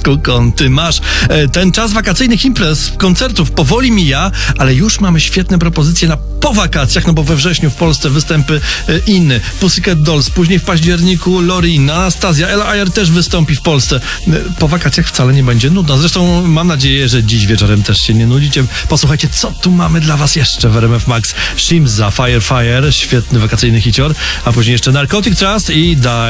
Kukon, ty masz. Ten czas wakacyjnych imprez, koncertów powoli mija, ale już mamy świetne propozycje na po wakacjach, no bo we wrześniu w Polsce występy inne. Pussycat Dolls, później w październiku Loreen, Anastazja, Ella Ayer też wystąpi w Polsce. Po wakacjach wcale nie będzie nudno. Zresztą mam nadzieję, że dziś wieczorem też się nie nudzicie. Posłuchajcie, co tu mamy dla was jeszcze w RMF Max. Shimza, Fire, świetny wakacyjny hicior, a później jeszcze Narcotic Trust i Die.